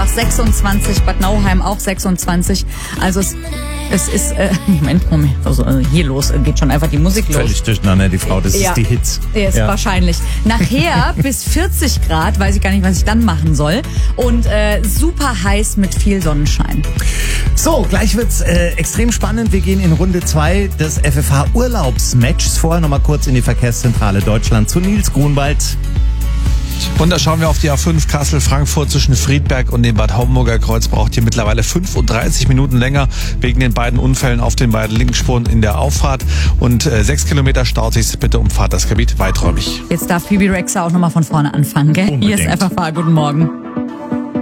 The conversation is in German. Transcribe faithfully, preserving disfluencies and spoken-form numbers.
Offenbach sechsundzwanzig, Bad Nauheim auch sechsundzwanzig. Also es, es ist, äh, Moment, Moment, also äh, hier los, äh, geht schon einfach die Musik los. Völlig durcheinander, die Frau, das Ja. ist die Hits. Ja, ist Ja. wahrscheinlich. Nachher bis vierzig Grad, weiß ich gar nicht, was ich dann machen soll. Und äh, super heiß mit viel Sonnenschein. So, gleich wird's äh, extrem spannend. Wir gehen in Runde zwei des F F H-Urlaubsmatches. Vorher nochmal kurz in die Verkehrszentrale Deutschland zu Nils Grunwald. Und da schauen wir auf die A fünf Kassel-Frankfurt zwischen Friedberg und dem Bad Homburger Kreuz. Braucht ihr mittlerweile fünfunddreißig Minuten länger wegen den beiden Unfällen auf den beiden linken Spuren in der Auffahrt. Und äh, sechs Kilometer staut sich. Bitte umfahrt das Gebiet weiträumig. Jetzt darf Phoebe Rexha auch nochmal von vorne anfangen, gell? Unbedingt. Hier ist F F H. Guten Morgen.